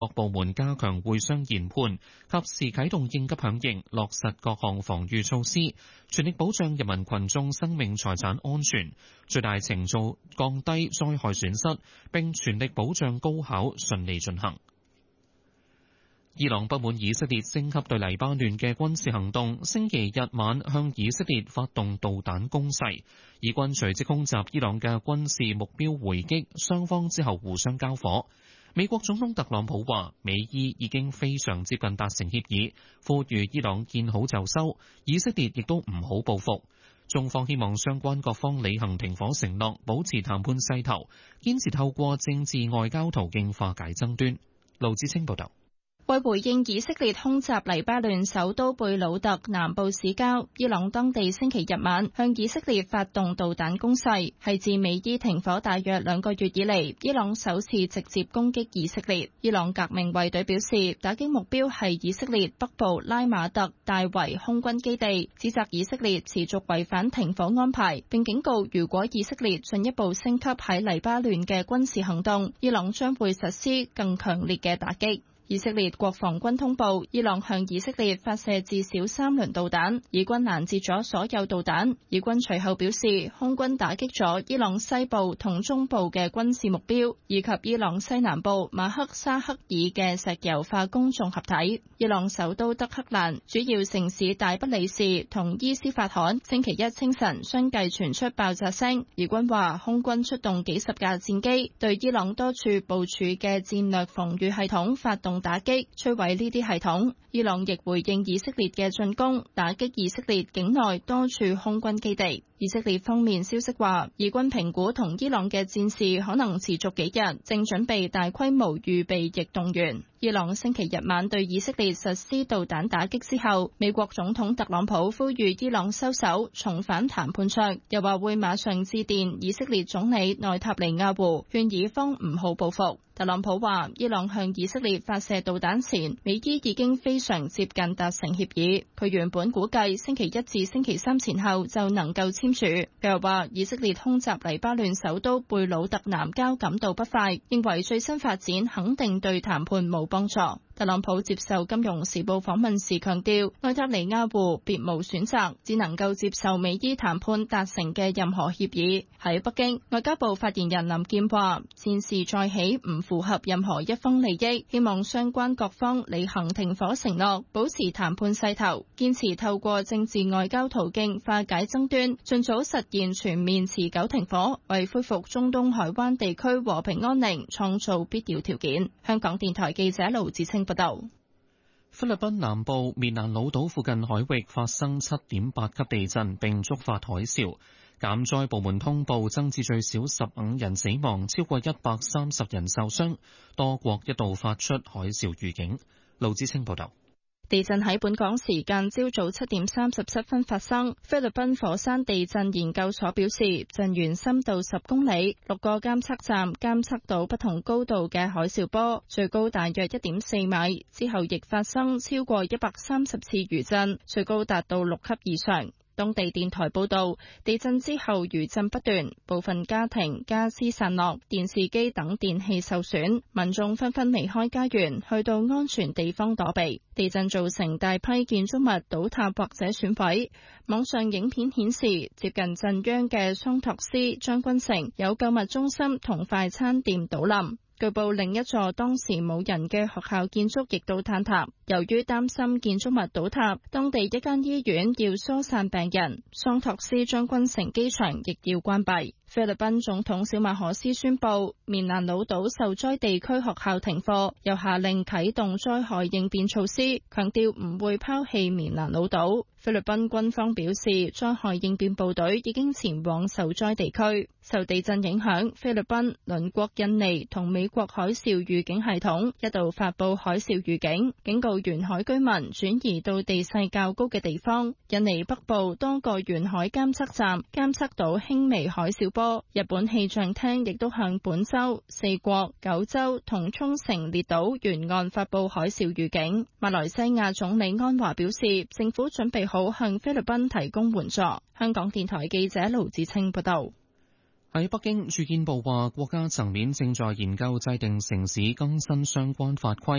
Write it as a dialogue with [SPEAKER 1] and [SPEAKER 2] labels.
[SPEAKER 1] 各部門加強會商研判，及時啟動應急響應，落實各項防禦措施，全力保障人民群眾生命財產安全，最大程度降低災害損失，並全力保障高考順利進行。伊朗不滿以色列升級對黎巴嫩嘅軍事行動，星期日晚向以色列發動導彈攻勢，以軍隨即空襲伊朗嘅軍事目標回擊，雙方之後互相交火。美國總統特朗普話，美伊已經非常接近達成協議，呼籲伊朗見好就收，以色列亦都唔好報復。中方希望相關各方履行停火承諾，保持談判勢頭，堅持透過政治外交途徑化解爭端。盧志清報道。
[SPEAKER 2] 為回應以色列空襲黎巴嫩首都貝魯特南部市郊，伊朗當地星期日晚向以色列發動導彈攻勢，係自美伊停火大約2個月以嚟，伊朗首次直接攻擊以色列。伊朗革命衛隊表示，打擊目標係以色列北部拉馬特大維空軍基地，指責以色列持續違反停火安排，並警告如果以色列進一步升級喺黎巴嫩嘅軍事行動，伊朗將會實施更強烈嘅打擊。以色列國防軍通報，伊朗向以色列發射至少3輪導彈，以軍攔截咗所有導彈。以軍隨後表示，空軍打擊咗伊朗西部同中部嘅軍事目標，以及伊朗西南部馬克沙克爾嘅石油化工綜合體。伊朗首都德黑蘭、主要城市大不里士同伊斯法罕星期一清晨相繼傳出爆炸聲。以軍話，空軍出動幾十架戰機，對伊朗多處部署嘅戰略防禦系統發動打擊，摧毀呢啲系統。伊朗亦回應以色列嘅進攻，打擊以色列境內多處空軍基地。以色列方面消息話，以軍評估同伊朗嘅戰事可能持續幾日，正準備大規模預備役動員。伊朗星期日晚對以色列實施導彈打擊之後，美國總統特朗普呼籲伊朗收手，重返談判桌，又話會馬上致電以色列總理內塔尼亞胡，勸以方唔好報復。特朗普話，伊朗向以色列發射導彈前，美伊已經非常接近達成協議。佢原本估計星期一至星期三前後就能夠簽署。佢又話，以色列空襲黎巴嫩首都貝魯特南郊感到不快，認為最新發展肯定對談判冇幫助。特朗普接受《金融時報》訪問時強調，內塔尼亞胡別無選擇，只能夠接受美伊談判達成嘅任何協議。喺北京，外交部發言人林健話，戰事再起唔符合任何一方利益，希望相關各方履行停火承諾，保持談判勢頭，堅持透過政治外交途徑化解爭端，盡早實現全面持久停火，為恢復中東海灣地區和平安寧創造必要條件。香港電台記者盧志清報道。
[SPEAKER 1] 菲律賓南部棉蘭老島附近海域發生7.8級地震，並觸發海嘯。減災部門通報增至最少15人死亡，超過130人受傷。多國一度發出海嘯預警。盧志清報道。
[SPEAKER 2] 地震喺本港時間朝早7點37分發生。菲律賓火山地震研究所表示，震源深度10公里，6個監測站監測到不同高度嘅海嘯波，最高大約1.4米。之後亦發生超過130次餘震，最高達到6級以上。當地電台報道，地震之後餘震不斷，部分家庭家私散落，電視機等電器受損，民眾紛紛離開家園，去到安全地方躲避。地震造成大批建築物倒塌或者損毀。網上影片顯示，接近震央嘅桑托斯將軍城有購物中心同快餐店倒冧。據報另一座當時冇人嘅學校建築亦都坍塌。由於擔心建築物倒塌，當地一間醫院要疏散病人，桑托斯將軍城機場亦要關閉。菲律賓總統小馬可斯宣布，棉蘭老島受災地區學校停課，又下令啟動災害應變措施，強調唔會拋棄棉蘭老島。菲律賓軍方表示，災害應變部隊已經前往受災地區。受地震影響，菲律賓、鄰國印尼同美國海嘯預警系統一度發佈海嘯預警，警告沿海居民轉移到地勢較高嘅地方。印尼北部多個沿海監測站監測到輕微海嘯波。日本氣象廳亦都向本州、四國、九州同沖繩列島沿岸發佈海嘯預警。馬來西亞總理安華表示，政府準備好向菲律賓提供援助。香港電台記者盧子清報道。
[SPEAKER 1] 喺北京，住建部話，國家層面正在研究制定城市更新相關法規，